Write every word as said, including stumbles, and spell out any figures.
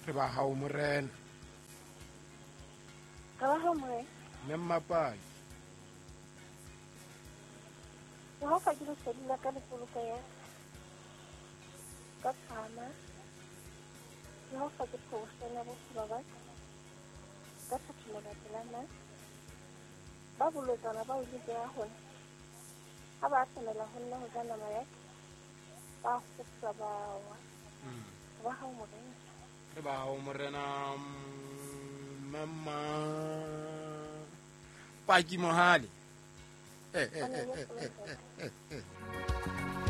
re ba hao morena ka ba ha mo le mmapaki ho fa ke le sedila ka le poloka ya ka tsama ho fa ke tshošela bo baba ka tshošela ba tsana ba boletsana ba ile ya hona ha ba tsamela ho nna ho jana ma ya ba go tsa ba wa ba ha mo re ba hao morena mama paki mohale eh eh eh eh